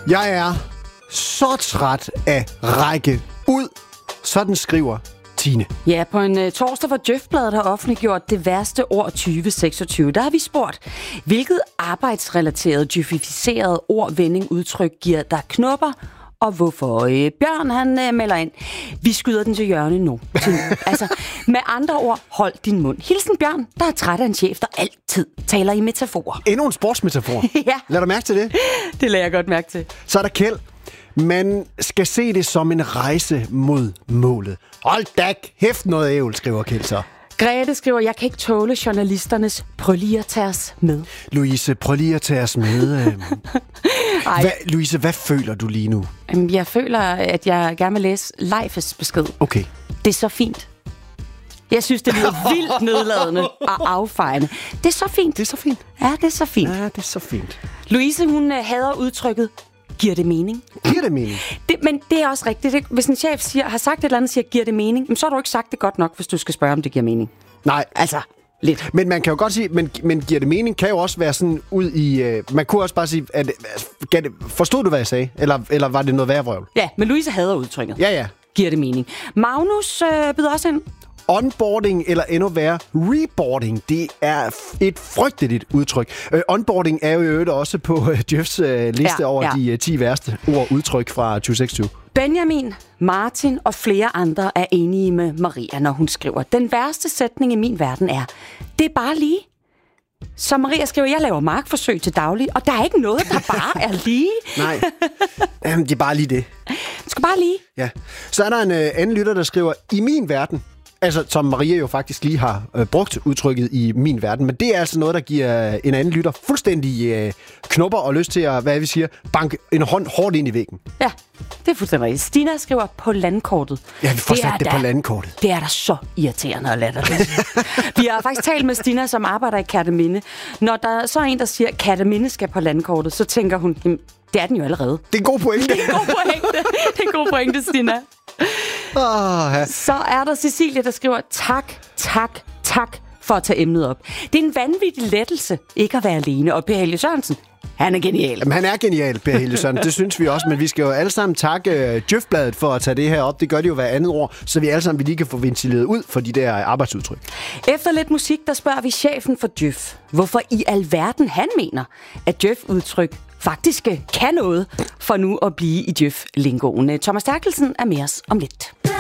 Jeg er så træt af række ud. Sådan skriver Tine. Ja, på en torsdag, hvor Djøf-bladet har offentliggjort det værste år 2026, der har vi spurgt, hvilket arbejdsrelateret, djøfificeret ord, vending, udtryk giver der knopper, og hvorfor Bjørn, han melder ind. Vi skyder den til hjørne nu. Altså, med andre ord, hold din mund. Hilsen Bjørn, der er træt af en chef, der altid taler i metaforer. Endnu en sportsmetafor. Ja. Lad dig mærke til det. Det lader jeg godt mærke til. Så er der Kjeld. Man skal se det som en rejse mod målet. Hold da kæft noget ævl, skriver Kjeld så. Grete skriver, jeg kan ikke tåle journalisternes prøv lige at tage os med. Louise, prøv lige at tage os med. Louise, hvad føler du lige nu? Jeg føler, at jeg gerne vil læse Leifes besked. Okay. Det er så fint. Jeg synes, det lyder vildt nedladende og affejende. Det er så fint. Det er så fint. Ja, det er så fint. Ja, det er så fint. Louise, hun hader udtrykket, giver det mening? Giver det mening? Men det er også rigtigt. Hvis en chef har sagt et eller andet, siger, giver det mening? Så har du ikke sagt det godt nok, hvis du skal spørge, om det giver mening. Nej. Altså, lidt. Men man kan jo godt sige, men giver det mening, kan jo også være sådan ud i... man kunne også bare sige, forstod du, hvad jeg sagde? Eller var det noget værre vrøvl? Ja, men Louise hader udtrykket. Ja. Giver det mening? Magnus byder også ind. Onboarding, eller endnu værre, reboarding, det er et frygteligt udtryk. Onboarding er jo i øvrigt også på Djøfs liste over de 10 værste ord udtryk fra 2026. Benjamin, Martin og flere andre er enige med Maria, når hun skriver, den værste sætning i min verden er, det er bare lige. Så Maria skriver, jeg laver markforsøg til daglig, og der er ikke noget, der bare er lige. Nej, det er bare lige det. Det skal bare lige. Ja. Så er der en anden lytter, der skriver, i min verden, altså, som Maria jo faktisk lige har brugt udtrykket i min verden. Men det er altså noget, der giver en anden lytter fuldstændig knopper og lyst til at, hvad vi siger, banke en hånd hårdt ind i væggen. Ja, det er fuldstændig rigtigt. Stina skriver på landkortet. Ja, vi får sat det på landkortet. Det er da så irriterende at latterligt. Vi har faktisk talt med Stina, som arbejder i Kerteminde. Når der så er en, der siger, at Kerteminde skal på landkortet, så tænker hun, det er den jo allerede. Det er en god pointe. Det er en god pointe, Stina. Så er der Cecilie, der skriver, tak for at tage emnet op. Det er en vanvittig lettelse ikke at være alene. Og Per Helge Sørensen, han er genial. Jamen, han er genial, Per Helge Sørensen. Det synes vi også, men vi skal jo alle sammen takke Djøf-bladet for at tage det her op. Det gør det jo hver andet år, så vi alle sammen lige kan få ventileret ud for de der arbejdsudtryk. Efter lidt musik, der spørger vi chefen for Djøf, hvorfor i alverden han mener, at Djøf-udtryk faktisk kan noget for nu at blive i Djøf-lingoen. Thomas Terkelsen er med os om lidt.